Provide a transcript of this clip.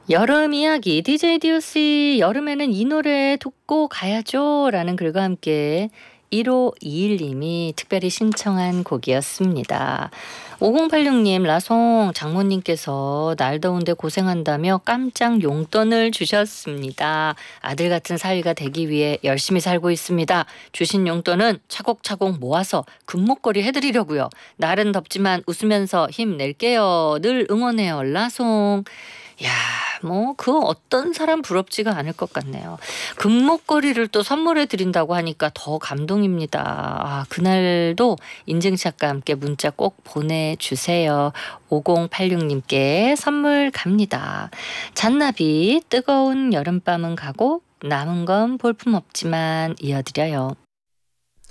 여름 이야기 DJ DOC 여름에는 이 노래 듣고 가야죠 라는 글과 함께 1521님이 특별히 신청한 곡이었습니다. 5086님 라송 장모님께서 날 더운데 고생한다며 깜짝 용돈을 주셨습니다. 아들 같은 사위가 되기 위해 열심히 살고 있습니다. 주신 용돈은 차곡차곡 모아서 금목걸이 해드리려고요. 날은 덥지만 웃으면서 힘낼게요. 늘 응원해요 라송. 야, 그 어떤 사람 부럽지가 않을 것 같네요. 금목걸이를 또 선물해 드린다고 하니까 더 감동입니다. 그날도 인증샷과 함께 문자 꼭 보내주세요. 5086님께 선물 갑니다. 잔나비 뜨거운 여름밤은 가고 남은 건 볼품없지만 이어드려요.